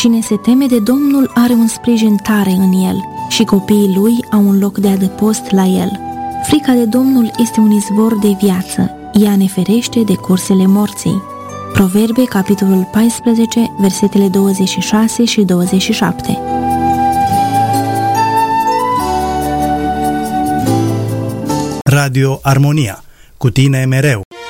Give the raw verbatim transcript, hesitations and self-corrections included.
Cine se teme de Domnul are un sprijin tare în el și copiii lui au un loc de adăpost la el. Frica de Domnul este un izvor de viață, ea ne ferește de cursele morții. Proverbe, capitolul paisprezece, versetele douăzeci și șase și douăzeci și șapte. Radio Armonia, cu tine mereu.